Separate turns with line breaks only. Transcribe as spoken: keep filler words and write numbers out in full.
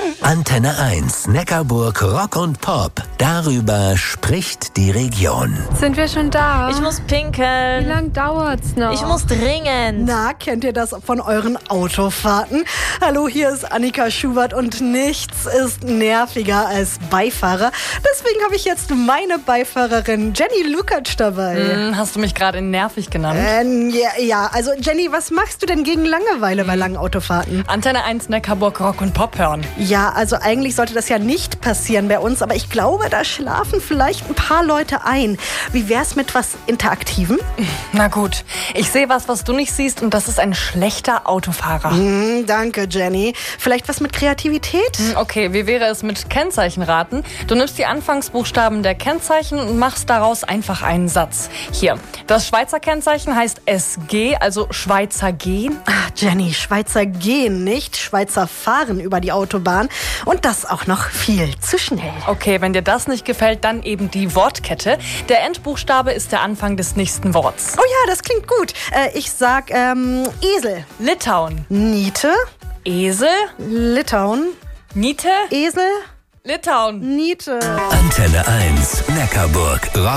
Antenne eins, Neckarburg Rock und Pop. Darüber spricht die Region.
Sind wir schon da?
Ich muss pinkeln.
Wie lange dauert's noch?
Ich muss dringend.
Na, kennt ihr das von euren Autofahrten? Hallo, hier ist Annika Schubert und nichts ist nerviger als Beifahrer. Deswegen habe ich jetzt meine Beifahrerin Jenny Lukacs dabei.
Hm, hast du mich gerade nervig genannt?
Ähm, ja, ja, also Jenny, was machst du denn gegen Langeweile bei langen Autofahrten?
Antenne eins Neckarburg Rock und Pop hören.
Ja, also eigentlich sollte das ja nicht passieren bei uns, aber ich glaube, da schlafen vielleicht ein paar Leute ein. Wie wär's mit was Interaktivem?
Na gut, ich sehe was, was du nicht siehst, und das ist ein schlechter Autofahrer.
Hm, danke, Jenny. Vielleicht was mit Kreativität?
Hm, Okay, wie wäre es mit Kennzeichenraten? Du nimmst die Anfangsbuchstaben der Kennzeichen und machst daraus einfach einen Satz. Hier, das Schweizer Kennzeichen heißt S G, also Schweizer gehen.
Ach, Jenny, Schweizer gehen nicht, Schweizer fahren über die Autobahn und das auch noch viel zu schnell.
Okay, wenn dir das nicht gefällt, dann eben die Wortkette. Der Endbuchstabe ist der Anfang des nächsten Worts.
Oh ja, das klingt gut. Äh, ich sag ähm, Esel.
Litauen.
Niete.
Esel.
Litauen.
Niete.
Esel.
Litauen.
Niete.
Antenne eins, Neckarburg Rock